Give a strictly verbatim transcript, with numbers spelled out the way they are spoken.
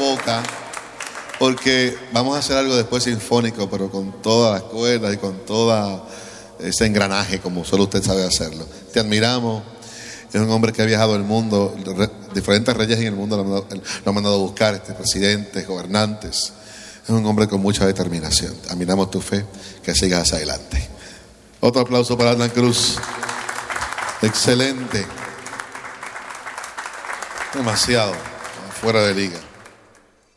boca, porque vamos a hacer algo después sinfónico, pero con todas las cuerdas y con todo ese engranaje, como solo usted sabe hacerlo. Te admiramos. Es un hombre que ha viajado el mundo, re, diferentes reyes en el mundo lo han, mandado, lo han mandado a buscar, este, presidentes, gobernantes. Es un hombre con mucha determinación. Admiramos tu fe, que sigas hacia adelante. Otro aplauso para Adnan Cruz. Excelente. Demasiado. Fuera de liga.